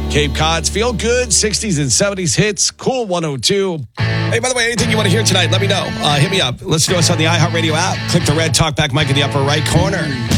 Cape Cod's Feel Good, 60s and 70s hits, Cool 102. Hey, by the way, anything you want to hear tonight, let me know. Hit me up. Listen to us on the iHeartRadio app. Click the red Talkback mic in the upper right corner.